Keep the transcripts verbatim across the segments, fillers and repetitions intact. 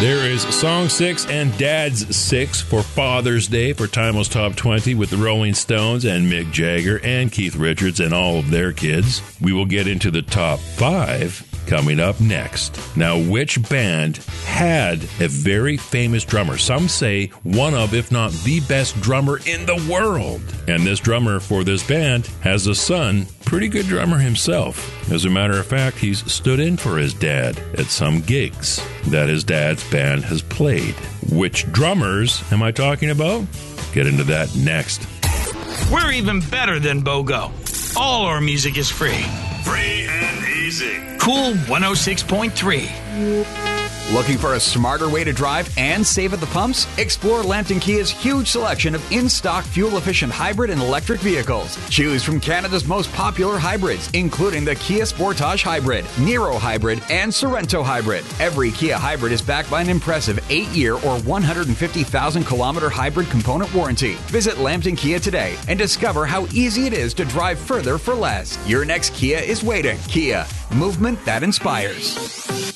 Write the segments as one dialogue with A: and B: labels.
A: There is Song six and Dad's six for Father's Day for Timo's Top twenty with the Rolling Stones and Mick Jagger and Keith Richards and all of their kids. We will get into the Top five coming up next. Now, which band had a very famous drummer? Some say one of, if not the best drummer in the world. And this drummer for this band has a son, pretty good drummer himself. As a matter of fact, he's stood in for his dad at some gigs that his dad's band has played. Which drummers am I talking about? Get into that next.
B: We're even better than BOGO. All our music is free.
C: Free and easy.
B: Cool one oh six point three.
D: Looking for a smarter way to drive and save at the pumps? Explore Lambton Kia's huge selection of in-stock fuel-efficient hybrid and electric vehicles. Choose from Canada's most popular hybrids, including the Kia Sportage Hybrid, Niro Hybrid, and Sorento Hybrid. Every Kia hybrid is backed by an impressive eight-year or one hundred fifty thousand kilometer hybrid component warranty. Visit Lambton Kia today and discover how easy it is to drive further for less. Your next Kia is waiting. Kia, movement that inspires.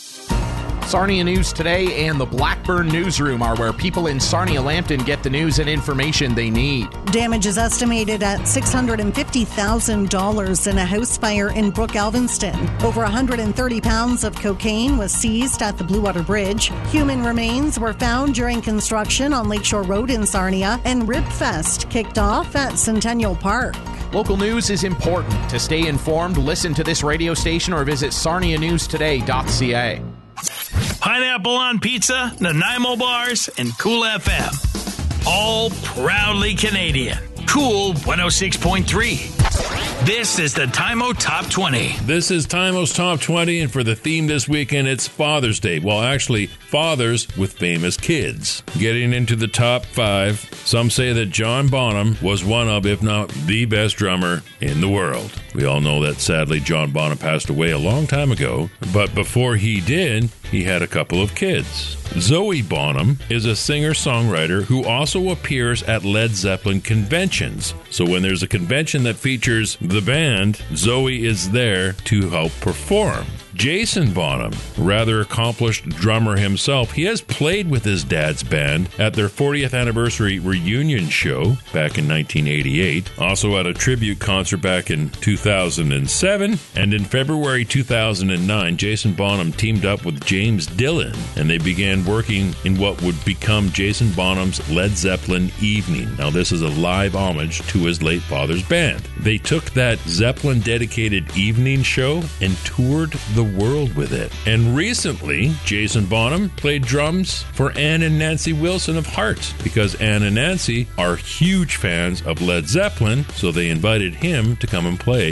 E: Sarnia News Today and the Blackburn Newsroom are where people in Sarnia Lambton get the news and information they need.
F: Damage is estimated at six hundred fifty thousand dollars in a house fire in Brook Alvinston. Over one hundred thirty pounds of cocaine was seized at the Blue Water Bridge. Human remains were found during construction on Lakeshore Road in Sarnia, and Ribfest kicked off at Centennial Park.
E: Local news is important. To stay informed, listen to this radio station or visit sarnia news today dot c a.
B: Pineapple on Pizza, Nanaimo Bars, and Cool F M. All proudly Canadian. Cool one oh six point three. This is the Timo Top twenty.
A: This is Timo's Top twenty, and for the theme this weekend, it's Father's Day. Well, actually, fathers with famous kids. Getting into the top five, some say that John Bonham was one of, if not the best drummer in the world. We all know that, sadly, John Bonham passed away a long time ago, but before he did, he had a couple of kids. Zoe Bonham is a singer-songwriter who also appears at Led Zeppelin conventions. So when there's a convention that features the band, Zoe is there to help perform. Jason Bonham, rather accomplished drummer himself, he has played with his dad's band at their fortieth anniversary reunion show back in nineteen eighty-eight, also at a tribute concert back in two thousand seven, and in February two thousand nine, Jason Bonham teamed up with James Dillon, and they began working in what would become Jason Bonham's Led Zeppelin Evening. Now, this is a live homage to his late father's band. They took that Zeppelin-dedicated evening show and toured the world with it. And recently, Jason Bonham played drums for Ann and Nancy Wilson of Heart, because Ann and Nancy are huge fans of Led Zeppelin, so they invited him to come and play